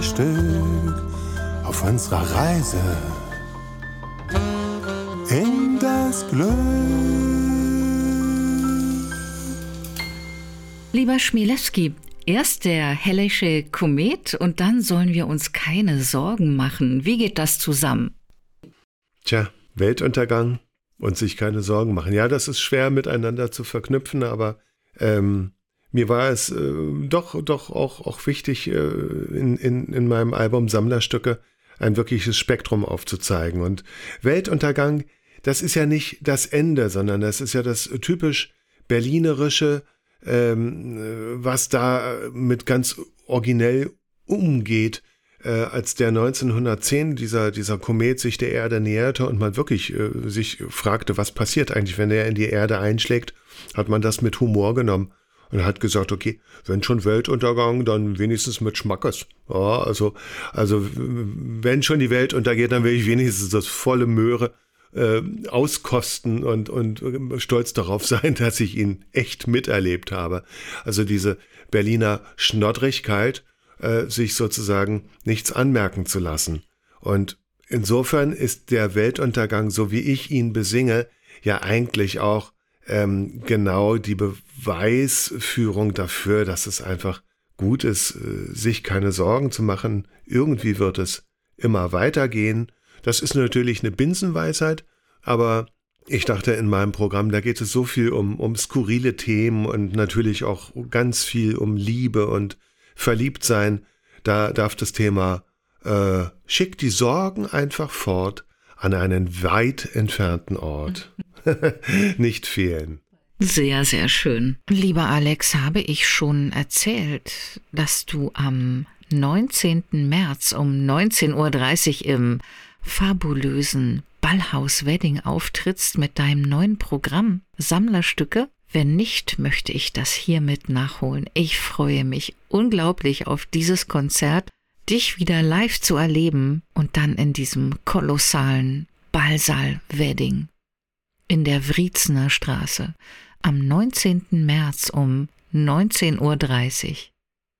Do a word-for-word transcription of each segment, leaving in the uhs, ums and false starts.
Stück auf unserer Reise in das Glück. Lieber Chmielewski, erst der Helleische Komet und dann sollen wir uns keine Sorgen machen. Wie geht das zusammen? Tja, Weltuntergang und sich keine Sorgen machen. Ja, das ist schwer miteinander zu verknüpfen, aber ähm, mir war es äh, doch, doch auch, auch wichtig, äh, in, in, in meinem Album Sammlerstücke ein wirkliches Spektrum aufzuzeigen. Und Weltuntergang, das ist ja nicht das Ende, sondern das ist ja das typisch Berlinerische, ähm, was da mit ganz originell umgeht, äh, als der neunzehnhundertzehn dieser, dieser Komet sich der Erde näherte und man wirklich äh, sich fragte, was passiert eigentlich, wenn er in die Erde einschlägt, hat man das mit Humor genommen. Und hat gesagt, okay, wenn schon Weltuntergang, dann wenigstens mit Schmackes. Ja, also, also wenn schon die Welt untergeht, dann will ich wenigstens das volle Möhre äh, auskosten und, und stolz darauf sein, dass ich ihn echt miterlebt habe. Also diese Berliner Schnoddrigkeit, äh, sich sozusagen nichts anmerken zu lassen. Und insofern ist der Weltuntergang, so wie ich ihn besinge, ja eigentlich auch Ähm, genau die Beweisführung dafür, dass es einfach gut ist, äh, sich keine Sorgen zu machen. Irgendwie wird es immer weitergehen. Das ist natürlich eine Binsenweisheit, aber ich dachte in meinem Programm, da geht es so viel um, um skurrile Themen und natürlich auch ganz viel um Liebe und Verliebtsein. Da darf das Thema äh, schick die Sorgen einfach fort an einen weit entfernten Ort nicht fehlen. Sehr, sehr schön. Lieber Alex, habe ich schon erzählt, dass du am neunzehnten März um neunzehn Uhr dreißig im fabulösen Ballhaus Wedding auftrittst mit deinem neuen Programm Sammlerstücke? Wenn nicht, möchte ich das hiermit nachholen. Ich freue mich unglaublich auf dieses Konzert, dich wieder live zu erleben und dann in diesem kolossalen Ballsaal Wedding in der Wriezener Straße am neunzehnten März um neunzehn Uhr dreißig.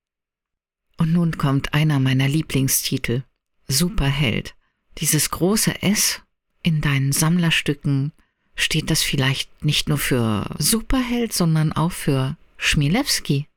Und nun kommt einer meiner Lieblingstitel, Superheld. Dieses große S in deinen Sammlerstücken, steht das vielleicht nicht nur für Superheld, sondern auch für Chmielewski?